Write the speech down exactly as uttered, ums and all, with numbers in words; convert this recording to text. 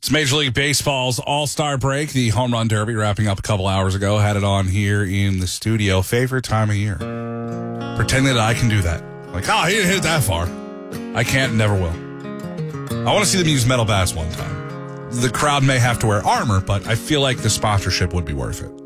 It's Major League Baseball's All-Star break, the Home Run Derby, wrapping up a couple hours ago. Had it on here in the studio. Favorite time of year. Pretending that I can do that. Like, oh, he didn't hit it that far. I can't, never will. I want to see them use metal bats one time. The crowd may have to wear armor, but I feel like the sponsorship would be worth it.